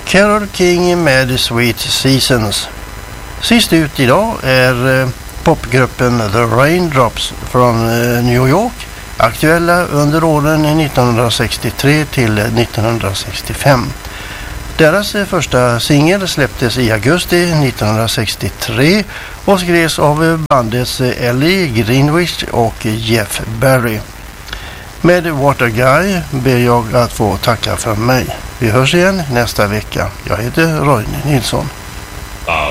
Carole King med Sweet Seasons. Sist ut idag är popgruppen The Raindrops från New York, aktuella under åren 1963 till 1965. Deras första singel släpptes i augusti 1963 och skrevs av bandets Ellie Greenwich och Jeff Barry. Med What a Guy ber jag att få tacka för mig. Vi hörs igen nästa vecka. Jag heter Roine Nilsson.